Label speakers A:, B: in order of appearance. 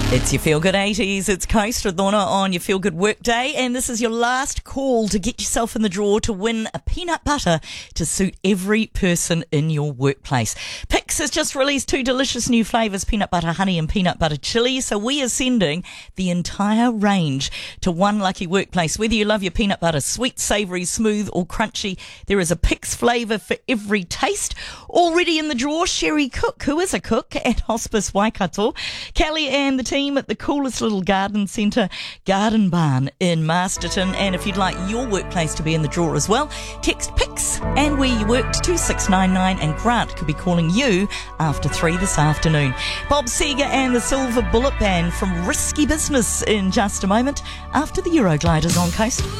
A: It's your Feel Good 80s. It's Coast with Lorna on your Feel Good Work Day, and this is your last call to get yourself in the draw to win a peanut butter to suit every person in your workplace. Pix has just released 2 delicious new flavours, peanut butter honey and peanut butter chili, so we are sending the entire range to one lucky workplace. Whether you love your peanut butter sweet, savoury, smooth or crunchy, there is a Pix flavour for every taste. Already in the draw, Sherry Cook, who is a cook at Hospice Waikato, Kelly and the team at the coolest little garden centre, Garden Barn in Masterton. And if you'd like your workplace to be in the draw as well, text PIX and where you work to 2699 and Grant could be calling you after 3 this afternoon. Bob Seger and the Silver Bullet Band from Risky Business in just a moment after the Eurogliders on Coast.